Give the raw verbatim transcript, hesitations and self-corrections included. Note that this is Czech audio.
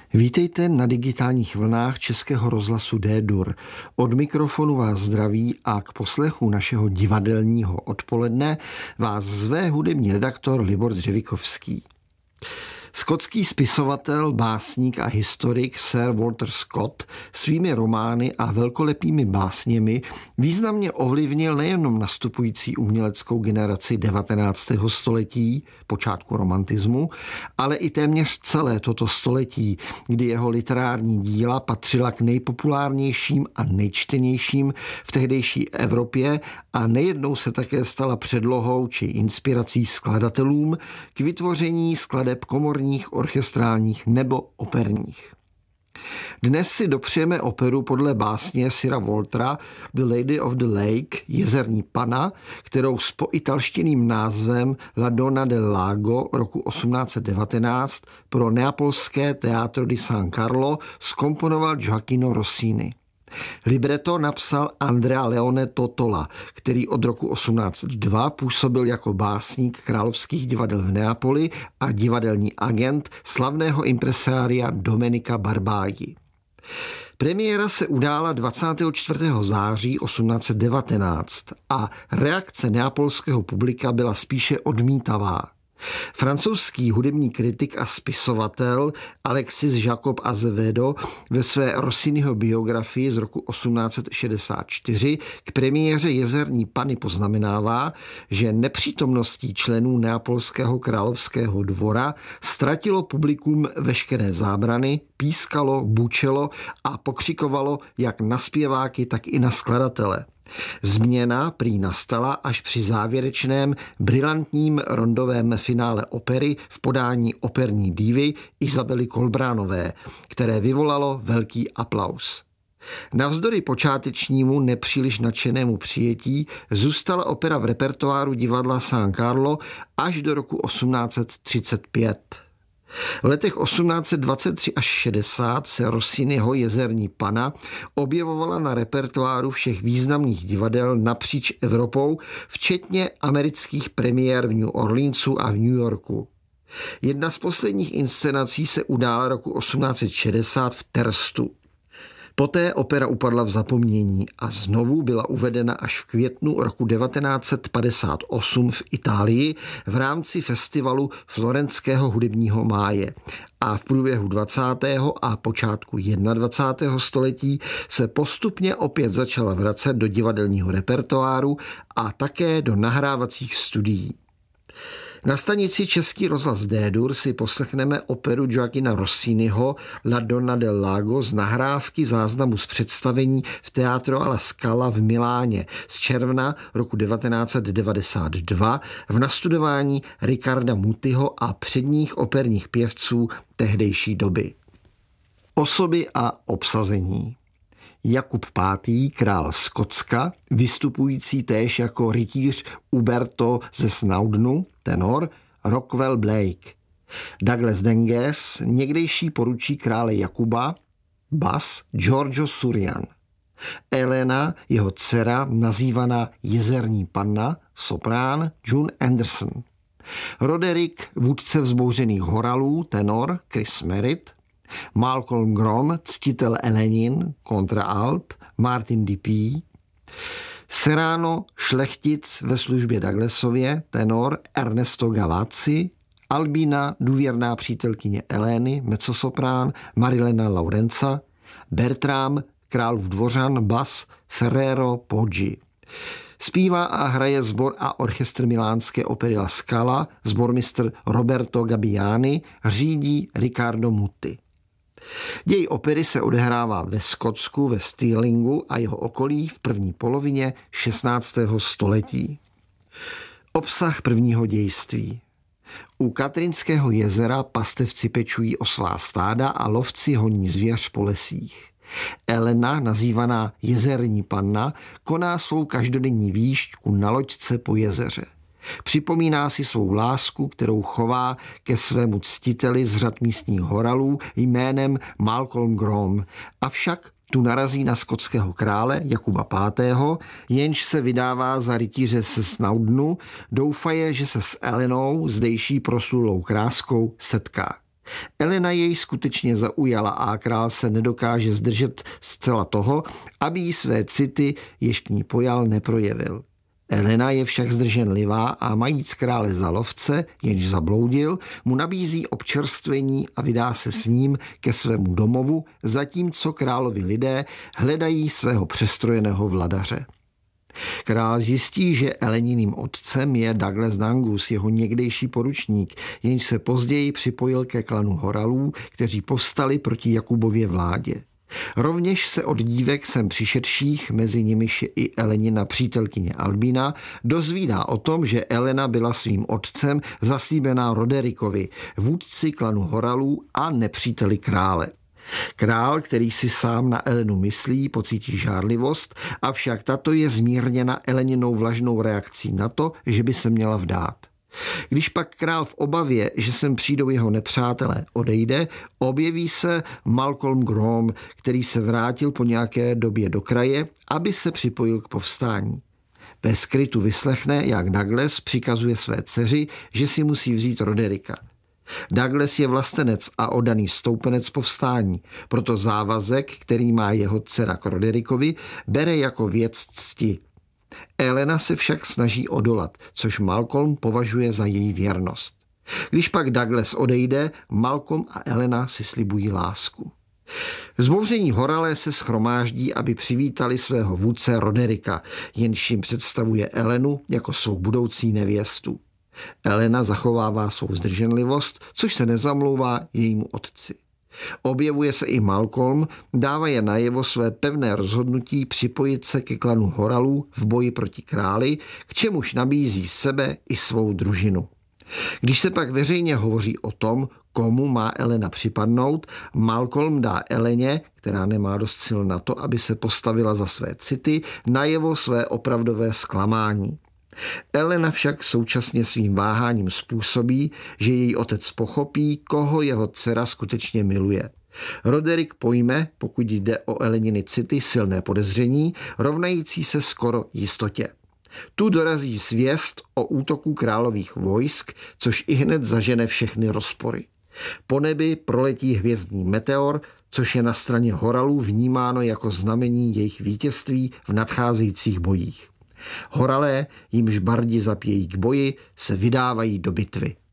Vítejte na digitálních vlnách Českého rozhlasu D-dur. Od mikrofonu vás zdraví a k poslechu našeho divadelního odpoledne vás zve hudební redaktor Libor Dřevikovský. Skotský spisovatel, básník a historik Sir Walter Scott svými romány a velkolepými básněmi významně ovlivnil nejenom nastupující uměleckou generaci devatenáctého století, počátku romantismu, ale i téměř celé toto století, kdy jeho literární díla patřila k nejpopulárnějším a nejčtenějším v tehdejší Evropě a nejednou se také stala předlohou či inspirací skladatelům k vytvoření skladeb komorních, orchestrálních nebo operních. Dnes si dopřejeme operu podle básně Sira Waltera The Lady of the Lake, Jezerní pana, kterou s poitalštěným názvem La Donna del Lago roku osmnáct set devatenáct pro neapolské Teatro di San Carlo zkomponoval Gioachino Rossini. Libreto napsal Andrea Leone Tottola, který od roku osmnáct set dva působil jako básník královských divadel v Neapoli a divadelní agent slavného impresária Domenica Barbagli. Premiéra se udála dvacátého čtvrtého září osmnáct set devatenáct a reakce neapolského publika byla spíše odmítavá. Francouzský hudební kritik a spisovatel Alexis Jacob Azevedo ve své Rossiniho biografii z roku osmnáct set šedesát čtyři k premiéře Jezerní Panny poznamenává, že nepřítomností členů neapolského královského dvora ztratilo publikum veškeré zábrany, pískalo, bučelo a pokřikovalo jak na zpěváky, tak i na skladatele. Změna prý nastala až při závěrečném brilantním rondovém finále opery v podání operní dívy Izabely Kolbránové, které vyvolalo velký aplaus. Navzdory počátečnímu nepříliš nadšenému přijetí zůstala opera v repertoáru divadla San Carlo až do roku osmnáct set třicet pět. V letech osmnáct set dvacet tři až šedesát se Rossiniho Jezerní Panna objevovala na repertoáru všech významných divadel napříč Evropou, včetně amerických premiér v New Orleansu a v New Yorku. Jedna z posledních inscenací se udála roku osmnáct set šedesát v Terstu. Poté opera upadla v zapomnění a znovu byla uvedena až v květnu roku devatenáct set padesát osm v Itálii v rámci festivalu Florentského hudebního máje. A v průběhu dvacátého a počátku dvacátého prvního století se postupně opět začala vracet do divadelního repertoáru a také do nahrávacích studií. Na stanici Český rozhlas D-dur si poslechneme operu Gioachina Rossiniho La Donna del Lago z nahrávky záznamu z představení v Teatro alla Scala v Miláně z června roku devatenáct set devadesát dva v nastudování Riccarda Mutiho a předních operních pěvců tehdejší doby. Osoby a obsazení. Jakub pátý, král Skotska, vystupující též jako rytíř Uberto ze Snowdonu, tenor, Rockwell Blake. Douglas Denges, někdejší poručí krále Jakuba, bas, Giorgio Surian. Elena, jeho dcera, nazývaná Jezerní panna, soprán, June Anderson. Roderick, vůdce vzbouřených horalů, tenor, Chris Merritt. Malcolm Grom, ctitel Elenin, kontraalt, Martin Dupee. Serrano, šlechtic ve službě Douglasově, tenor, Ernesto Gavazzi. Albina, důvěrná přítelkyně Elény, mezzosoprán, Marilena Laurenza. Bertram, králův dvořan, bas, Ferrero Poggi. Zpívá a hraje sbor a orchestr milánské opery La Scala, sbormistr Roberto Gabbiani, řídí Riccardo Muti. Děj opery se odehrává ve Skotsku, ve Stirlingu a jeho okolí v první polovině šestnáctého století. Obsah prvního dějství. U Katrinského jezera pastevci pečují o svá stáda a lovci honí zvěř po lesích. Elena, nazývaná Jezerní panna, koná svou každodenní výšťku na loďce po jezeře. Připomíná si svou lásku, kterou chová ke svému ctiteli z řad místních horalů jménem Malcolm Grom. Avšak tu narazí na skotského krále Jakuba pátého., jenž se vydává za rytíře se Snowdonu, doufaje, že se s Elenou, zdejší proslulou kráskou, setká. Elena jej skutečně zaujala a král se nedokáže zdržet zcela toho, aby jí své city, jež k ní pojal, neprojevil. Elena je však zdrženlivá a majíc krále za lovce, jenž zabloudil, mu nabízí občerstvení a vydá se s ním ke svému domovu, zatímco královi lidé hledají svého přestrojeného vladaře. Král zjistí, že Eleniným otcem je Douglas Dangus, jeho někdejší poručník, jenž se později připojil ke klanu Horalů, kteří povstali proti Jakubově vládě. Rovněž se od dívek sem přišedších, mezi nimiž je i Elenina přítelkyně Albina, dozvídá o tom, že Elena byla svým otcem zaslíbená Roderikovi, vůdci klanu Horalů a nepříteli krále. Král, který si sám na Elenu myslí, pocítí žárlivost, avšak tato je zmírněna Eleninou vlažnou reakcí na to, že by se měla vdát. Když pak král v obavě, že sem přijdou jeho nepřátelé, odejde, objeví se Malcolm Grom, který se vrátil po nějaké době do kraje, aby se připojil k povstání. Ve skrytu vyslechne, jak Douglas přikazuje své dceři, že si musí vzít Roderika. Douglas je vlastenec a oddaný stoupenec povstání, proto závazek, který má jeho dcera k Roderikovi, bere jako věc cti. Elena se však snaží odolat, což Malcolm považuje za její věrnost. Když pak Douglas odejde, Malcolm a Elena si slibují lásku. Vzbouření Horalé se shromáždí, aby přivítali svého vůdce Roderika, jenž jim představuje Elenu jako svou budoucí nevěstu. Elena zachovává svou zdrženlivost, což se nezamlouvá jejímu otci. Objevuje se i Malcolm, dává je najevo své pevné rozhodnutí připojit se ke klanu Horalů v boji proti králi, k čemuž nabízí sebe i svou družinu. Když se pak veřejně hovoří o tom, komu má Elena připadnout, Malcolm dá Eleně, která nemá dost sil na to, aby se postavila za své city, najevo své opravdové zklamání. Elena však současně svým váháním způsobí, že její otec pochopí, koho jeho dcera skutečně miluje. Roderik pojme, pokud jde o Eleniny city, silné podezření, rovnající se skoro jistotě. Tu dorazí zvěst o útoku králových vojsk, což ihned zažene všechny rozpory. Po nebi proletí hvězdný meteor, což je na straně Horalů vnímáno jako znamení jejich vítězství v nadcházejících bojích. Horalé, jimž bardi zapějí k boji, se vydávají do bitvy.